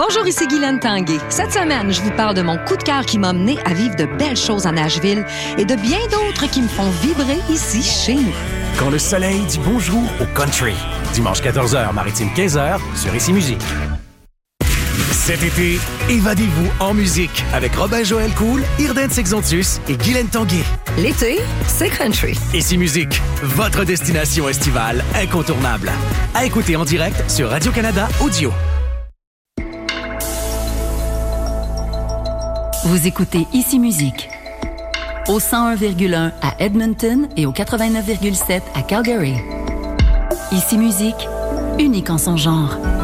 Bonjour, ici Guylaine Tanguay. Cette semaine, je vous parle de mon coup de cœur qui m'a mené à vivre de belles choses à Nashville et de bien d'autres qui me font vibrer ici, chez nous. Quand le soleil dit bonjour au country. Dimanche 14h, Maritime 15h, sur Ici Musique. Cet été, évadez-vous en musique avec Robin Joël Cool, Irden Sexantus et Guylaine Tanguay. L'été, c'est country. Ici Musique, votre destination estivale incontournable. À écouter en direct sur Radio-Canada Audio. Vous écoutez Ici Musique. Au 101,1 à Edmonton et au 89,7 à Calgary. Ici Musique, unique en son genre.